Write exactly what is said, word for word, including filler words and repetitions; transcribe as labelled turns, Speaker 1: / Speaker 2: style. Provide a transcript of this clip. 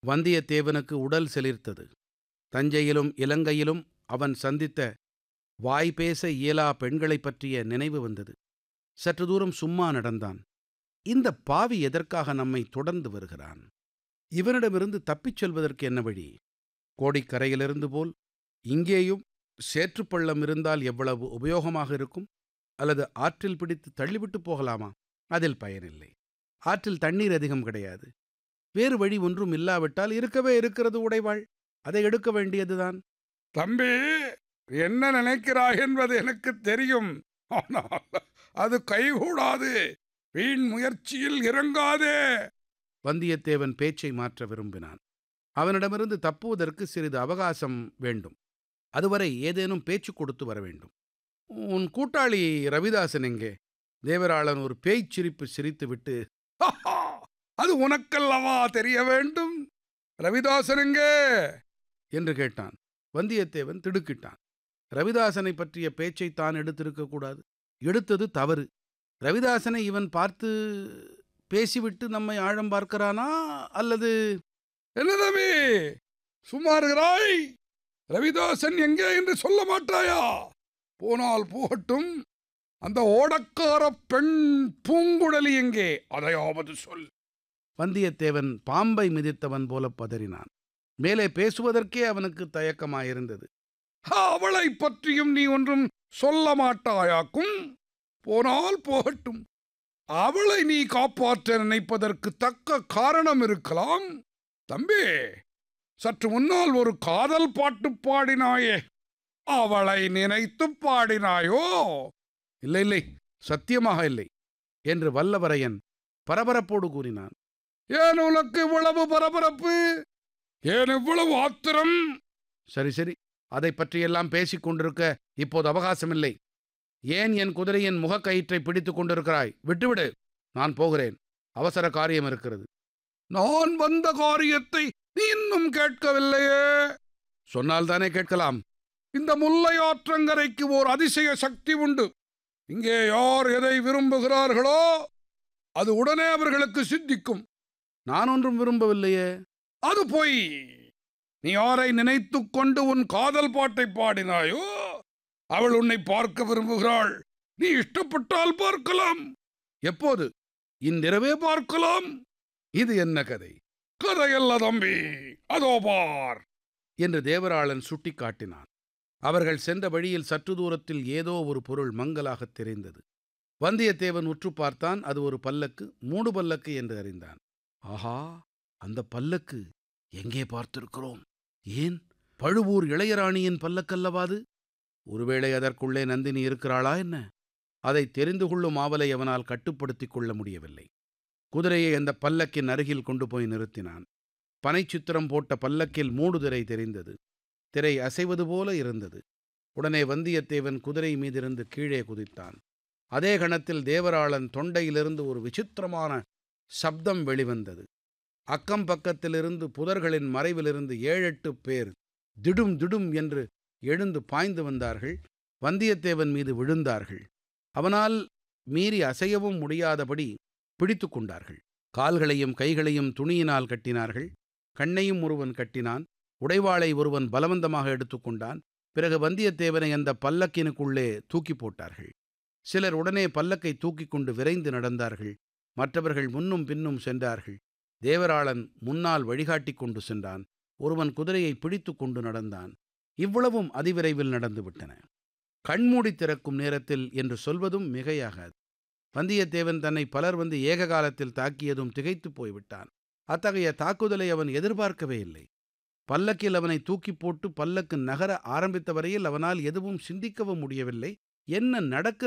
Speaker 1: வந்தியத்தேவனுக்கு உடல் சிலிர்த்தது. தஞ்சையிலும் இலங்கையிலும் அவன் சந்தித்த வாய் பேச இயலா பெண்களைப் பற்றிய நினைவு வந்தது. சற்று தூரம் சும்மா நடந்தான். இந்த பாவி எதற்காக நம்மை தொடர்ந்து வருகிறான்? இவனிடமிருந்து தப்பிச் செல்வதற்கு என்ன வழி? கோடிக்கரையிலிருந்து போல் இங்கேயும் சேற்றுப்பள்ளம் இருந்தால் எவ்வளவு உபயோகமாக இருக்கும். அல்லது ஆற்றில் பிடித்து தள்ளிவிட்டு போகலாமா? அதில் பயனில்லை. ஆற்றில் தண்ணீர் அதிகம் கிடையாது. வேறு வழி ஒன்றும் இல்லாவிட்டால் இருக்கவே இருக்கிறது உடைவாள், அதை எடுக்க வேண்டியதுதான்.
Speaker 2: தம்பி, என்ன நினைக்கிறாய் என்பது எனக்கு தெரியும். ஆனால் அது கைகூடாது. வீண் முயற்சியில் இறங்காதே.
Speaker 1: வந்தியத்தேவன் பேச்சை மாற்ற விரும்பினான். அவனிடமிருந்து தப்புவதற்கு சிறிது அவகாசம் வேண்டும். அதுவரை ஏதேனும் பேச்சு கொடுத்து வர வேண்டும். உன் கூட்டாளி ரவிதாசன் எங்கே? தேவராளன் ஒரு பேய்ச் சிரிப்பு சிரித்துவிட்டு,
Speaker 2: அது உனக்கல்லவா தெரிய வேண்டும். ரவிதாசன் எங்கே
Speaker 1: என்று கேட்டான். வந்தியத்தேவன் திடுக்கிட்டான். ரவிதாசனை பற்றிய பேச்சை தான் எடுத்திருக்க கூடாது. எடுத்தது தவறு. ரவிதாசனை இவன் பார்த்து பேசிவிட்டு நம்மை ஆழம் பார்க்கிறானா அல்லது...
Speaker 2: என்ன தம்பி, சும்மா இருக்கிறாய்? ரவிதாசன் எங்கே என்று சொல்ல மாட்டாயா? போனால் போகட்டும். அந்த ஓடக்கார பெண் பூங்குழலி எங்கே? அதையாவது சொல்.
Speaker 1: வந்தியத்தேவன் பாம்பை மிதித்தவன் போல பதறினான். மேலே பேசுவதற்கே அவனுக்கு தயக்கமாயிருந்தது.
Speaker 2: அவளை பற்றியும் நீ ஒன்றும் சொல்ல மாட்டாயாக்கும். போனால் போகட்டும். அவளை நீ காப்பாற்ற நினைப்பதற்கு தக்க காரணம் இருக்கலாம். தம்பி, சற்று முன்னால் ஒரு காதல் பாட்டு பாடினாயே, அவளை நினைத்து பாடினாயோ?
Speaker 1: இல்லை இல்லை, சத்தியமாக இல்லை என்று வல்லவரையன் பரபரப்போடு கூறினான்.
Speaker 2: ஏன் உனக்கு இவ்வளவு பரபரப்பு? ஏன் இவ்வளவு ஆத்திரம்?
Speaker 1: சரி சரி, அதை பற்றியெல்லாம் பேசிக் கொண்டிருக்க இப்போது அவகாசமில்லை. ஏன் என் குதிரையின் முகக்கயிற்றை பிடித்துக் கொண்டிருக்கிறாய்? விட்டுவிடு, நான் போகிறேன். அவசர காரியம் இருக்கிறது.
Speaker 2: நான் வந்த காரியத்தை நீ இன்னும் கேட்கவில்லையே.
Speaker 1: சொன்னால் தானே கேட்கலாம்.
Speaker 2: இந்த முல்லை ஆற்றங்கரைக்கு ஓர் அதிசய சக்தி உண்டு. இங்கே யார் எதை விரும்புகிறார்களோ அது உடனே அவர்களுக்கு சித்திக்கும்.
Speaker 1: நான் ஒன்றும் விரும்பவில்லையே.
Speaker 2: அது பொய். நீ யாரை நினைத்து கொண்டு உன் காதல் பாட்டை பாடினாயோ அவள் உன்னை பார்க்க விரும்புகிறாள். நீ இஷ்டப்பட்டால் பார்க்கலாம்.
Speaker 1: எப்போது?
Speaker 2: இன்றிரவே பார்க்கலாம்.
Speaker 1: இது என்ன கதை?
Speaker 2: கதையல்ல தம்பி, அதோ பார்
Speaker 1: என்று தேவராளன் சுட்டி காட்டினான். அவர்கள் சென்ற வழியில் சற்று தூரத்தில் ஏதோ ஒரு பொருள் மங்கலாகத் தெரிந்தது. வந்தியத்தேவன் உற்று பார்த்தான். அது ஒரு பல்லக்கு, மூடு பல்லக்கு என்று அறிந்தான். ஆஹா, அந்த பல்லக்கு எங்கே பார்த்திருக்கிறோம்? ஏன், பழுவூர் இளையராணியின் பல்லக்கல்லவாது? ஒருவேளை அதற்குள்ளே நந்தினி இருக்கிறாளா என்ன? அதை தெரிந்து கொள்ளும் ஆவலை அவனால் கட்டுப்படுத்திக் கொள்ள முடியவில்லை. குதிரையை அந்த பல்லக்கின் அருகில் கொண்டு போய் நிறுத்தினான். பனைச்சித்திரம் போட்ட பல்லக்கில் மூடுதிரை தெரிந்தது. திரை அசைவது போல இருந்தது. உடனே வந்தியத்தேவன் குதிரை மீதிருந்து கீழே குதித்தான். அதே கணத்தில் தேவராளன் தொண்டையிலிருந்து ஒரு விசித்திரமான சப்தம் வெளிவந்தது. அக்கம் பக்கத்திலிருந்து புதர்களின் மறைவிலிருந்து ஏழெட்டு பேர் திடும் திடும் என்று எழுந்து பாய்ந்து வந்தார்கள். வந்தியத்தேவன் மீது விழுந்தார்கள். அவனால் மீறி அசையவும் முடியாதபடி பிடித்து கொண்டார்கள். கால்களையும் கைகளையும் துணியினால் கட்டினார்கள். கண்ணையும் ஒருவன் கட்டினான். உடைவாளை ஒருவன் பலவந்தமாக எடுத்துக்கொண்டான். பிறகு வந்தியத்தேவனை அந்த பல்லக்கினுக்குள்ளே தூக்கி போட்டார்கள். சிலர் உடனே பல்லக்கை தூக்கிக் கொண்டு விரைந்து நடந்தார்கள். மற்றவர்கள் முன்னும் பின்னும் சென்றார்கள். தேவராளன் முன்னால் வழிகாட்டி கொண்டு சென்றான். ஒருவன் குதிரையை பிடித்து கொண்டு நடந்தான். இவ்வளவும் அதிவிரைவில் நடந்துவிட்டன. கண்மூடி திறக்கும் நேரத்தில் என்று சொல்வதும் மிகையாகாது. வந்தியத்தேவன் தன்னை பலர் வந்து ஏக காலத்தில் தாக்கியதும் திகைத்து போய்விட்டான். அத்தகைய தாக்குதலை அவன் எதிர்பார்க்கவே இல்லை. பல்லக்கில் அவனை தூக்கி போட்டு பல்லக்கு நகர ஆரம்பித்த வரையில் அவனால் எதுவும் சிந்திக்கவும் முடியவில்லை. என்ன நடக்க